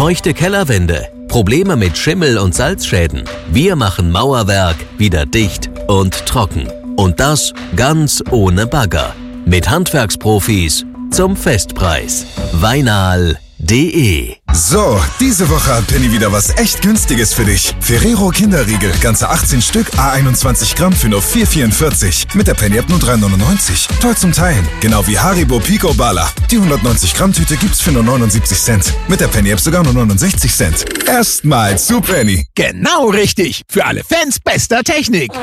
Feuchte Kellerwände, Probleme mit Schimmel und Salzschäden. Wir machen Mauerwerk wieder dicht und trocken. Und das ganz ohne Bagger. Mit Handwerksprofis zum Festpreis. Weinal.de. So, diese Woche hat Penny wieder was echt Günstiges für dich. Ferrero Kinderriegel, ganze 18 Stück, A21 Gramm für nur 4,44. Mit der Penny-App nur 3,99. Toll zum Teilen. Genau wie Haribo Pico Bala. Die 190 Gramm Tüte gibt's für nur 79 Cent. Mit der Penny-App sogar nur 69 Cent. Erstmal zu Penny. Genau richtig. Für alle Fans bester Technik.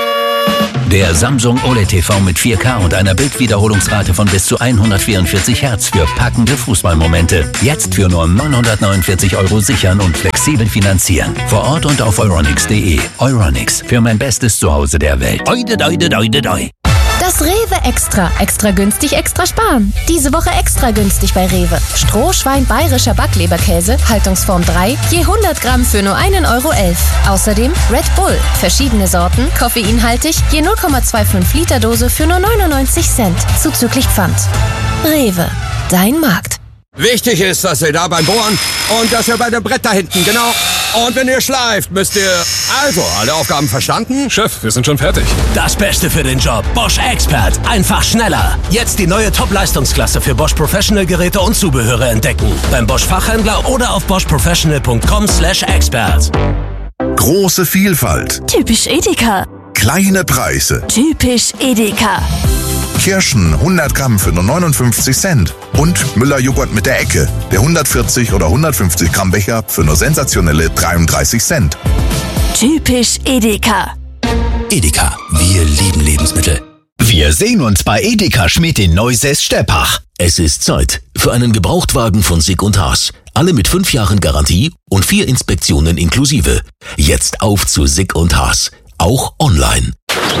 Der Samsung OLED TV mit 4K und einer Bildwiederholungsrate von bis zu 144 Hertz für packende Fußballmomente. Jetzt für nur 949 € sichern und flexibel finanzieren. Vor Ort und auf euronics.de. Euronics, für mein bestes Zuhause der Welt. Oide, doide, doide, doi. Das Rewe Extra. Extra günstig, extra sparen. Diese Woche extra günstig bei Rewe. Strohschwein bayerischer Backleberkäse, Haltungsform 3, je 100 Gramm für nur 1,11 €. Außerdem Red Bull. Verschiedene Sorten, koffeinhaltig, je 0,25 Liter Dose für nur 99 Cent. Zuzüglich Pfand. Rewe. Dein Markt. Wichtig ist, dass ihr da beim Bohren und dass ihr bei dem Brett da hinten, genau. Und wenn ihr schleift, müsst ihr... Also, alle Aufgaben verstanden? Chef, wir sind schon fertig. Das Beste für den Job. Bosch Expert. Einfach schneller. Jetzt die neue Top-Leistungsklasse für Bosch Professional Geräte und Zubehöre entdecken. Beim Bosch Fachhändler oder auf boschprofessional.com/expert. Große Vielfalt. Typisch Edeka. Kleine Preise. Typisch Edeka. Kirschen 100 Gramm für nur 59 Cent. Und Müller-Joghurt mit der Ecke. Der 140 oder 150 Gramm Becher für nur sensationelle 33 Cent. Typisch Edeka. Edeka. Wir lieben Lebensmittel. Wir sehen uns bei Edeka Schmidt in Neusäß-Steppach. Es ist Zeit für einen Gebrauchtwagen von Sick & Haas. Alle mit 5 Jahren Garantie und 4 Inspektionen inklusive. Jetzt auf zu Sick & Haas. Auch online.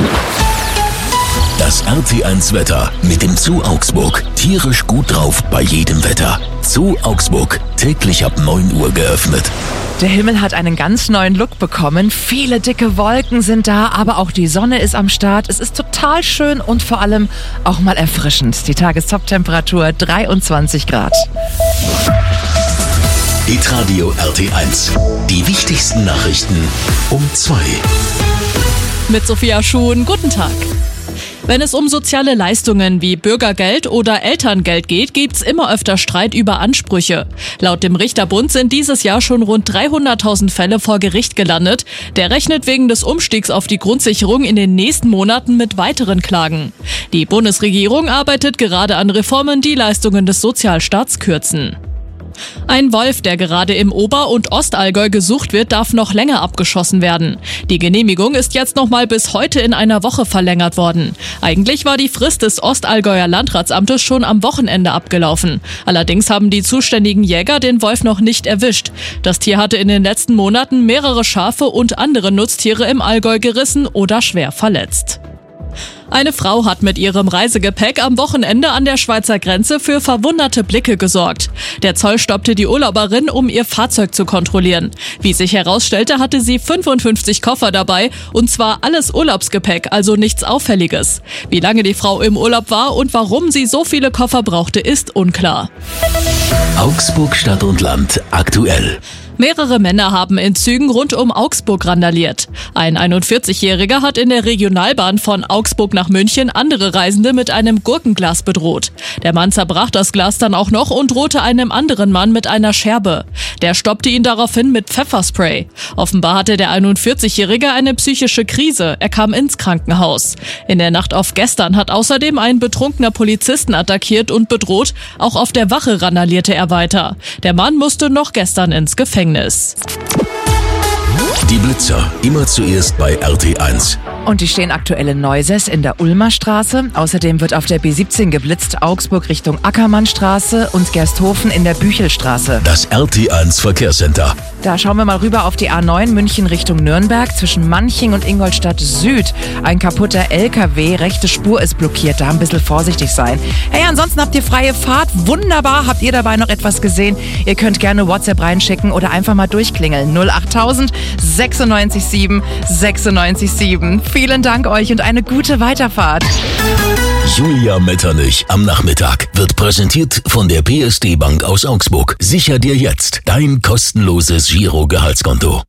Das RT1 Wetter mit dem Zoo Augsburg. Tierisch gut drauf bei jedem Wetter. Zoo Augsburg. Täglich ab 9 Uhr geöffnet. Der Himmel hat einen ganz neuen Look bekommen. Viele dicke Wolken sind da, aber auch die Sonne ist am Start. Es ist total schön und vor allem auch mal erfrischend. Die Tagestop-Temperatur 23 Grad. Hitradio RT1. Die wichtigsten Nachrichten um 2. Mit Sophia Schuhn, guten Tag. Wenn es um soziale Leistungen wie Bürgergeld oder Elterngeld geht, gibt's immer öfter Streit über Ansprüche. Laut dem Richterbund sind dieses Jahr schon rund 300.000 Fälle vor Gericht gelandet. Der rechnet wegen des Umstiegs auf die Grundsicherung in den nächsten Monaten mit weiteren Klagen. Die Bundesregierung arbeitet gerade an Reformen, die Leistungen des Sozialstaats kürzen. Ein Wolf, der gerade im Ober- und Ostallgäu gesucht wird, darf noch länger abgeschossen werden. Die Genehmigung ist jetzt nochmal bis heute in einer Woche verlängert worden. Eigentlich war die Frist des Ostallgäuer Landratsamtes schon am Wochenende abgelaufen. Allerdings haben die zuständigen Jäger den Wolf noch nicht erwischt. Das Tier hatte in den letzten Monaten mehrere Schafe und andere Nutztiere im Allgäu gerissen oder schwer verletzt. Eine Frau hat mit ihrem Reisegepäck am Wochenende an der Schweizer Grenze für verwunderte Blicke gesorgt. Der Zoll stoppte die Urlauberin, um ihr Fahrzeug zu kontrollieren. Wie sich herausstellte, hatte sie 55 Koffer dabei, und zwar alles Urlaubsgepäck, also nichts Auffälliges. Wie lange die Frau im Urlaub war und warum sie so viele Koffer brauchte, ist unklar. Augsburg Stadt und Land aktuell. Mehrere Männer haben in Zügen rund um Augsburg randaliert. Ein 41-Jähriger hat in der Regionalbahn von Augsburg nach München andere Reisende mit einem Gurkenglas bedroht. Der Mann zerbrach das Glas dann auch noch und drohte einem anderen Mann mit einer Scherbe. Der stoppte ihn daraufhin mit Pfefferspray. Offenbar hatte der 41-Jährige eine psychische Krise. Er kam ins Krankenhaus. In der Nacht auf gestern hat außerdem ein betrunkener Polizisten attackiert und bedroht. Auch auf der Wache randalierte er weiter. Der Mann musste noch gestern ins Gefängnis. Die Blitzer, immer zuerst bei RT1. Und die stehen aktuell in Neusäß in der Ulmer Straße. Außerdem wird auf der B17 geblitzt, Augsburg Richtung Ackermannstraße und Gersthofen in der Büchelstraße. Das RT1 Verkehrscenter. Da schauen wir mal rüber auf die A9 München Richtung Nürnberg zwischen Manching und Ingolstadt Süd. Ein kaputter LKW, rechte Spur ist blockiert, da ein bisschen vorsichtig sein. Hey, ansonsten habt ihr freie Fahrt, wunderbar. Habt ihr dabei noch etwas gesehen? Ihr könnt gerne WhatsApp reinschicken oder einfach mal durchklingeln. 08000 96 7 96 7. Vielen Dank euch und eine gute Weiterfahrt. Julia Metternich am Nachmittag wird präsentiert von der PSD Bank aus Augsburg. Sicher dir jetzt dein kostenloses Giro-Gehaltskonto.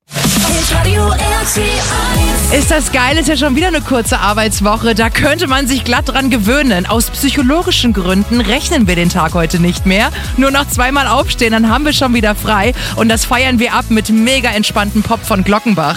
Ist das geil, ist ja schon wieder eine kurze Arbeitswoche. Da könnte man sich glatt dran gewöhnen. Aus psychologischen Gründen rechnen wir den Tag heute nicht mehr. Nur noch zweimal aufstehen, dann haben wir schon wieder frei. Und das feiern wir ab mit mega entspannten Pop von Glockenbach.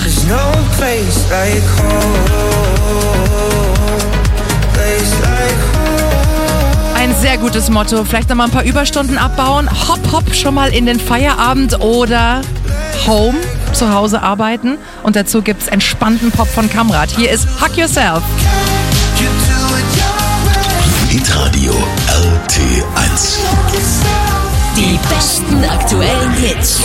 Ein sehr gutes Motto. Vielleicht noch mal ein paar Überstunden abbauen. Hopp, hopp, schon mal in den Feierabend oder Home, zu Hause arbeiten. Und dazu gibt's entspannten Pop von Kamrat. Hier ist Hug Yourself. Hitradio RT1. Die besten aktuellen Hits.